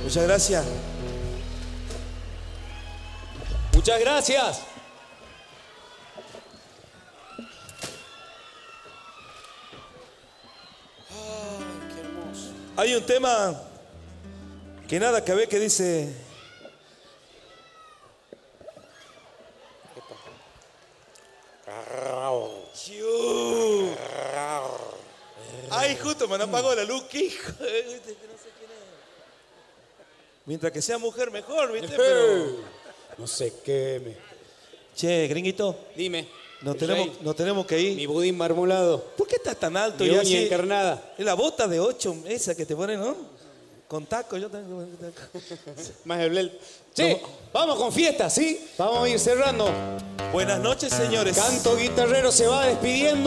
Muchas gracias. Muchas gracias. Ay, qué hermoso. Hay un tema que nada que ver que dice... Ay, justo me apagó la luz, qué hijo. No sé quién es. Mientras que sea mujer mejor, ¿viste? Pero... No sé qué me... Che, gringuito. Dime. Nos tenemos que ir. Mi budín marmolado. ¿Por qué estás tan alto? Mi Ya uña así? encarnada. Es la bota de 8, esa que te ponen, ¿no? Con taco, yo tengo. Más el blel. Che, vamos con fiesta, ¿sí? Vamos a ir cerrando. Buenas noches, señores. Canto Guitarrero se va despidiendo.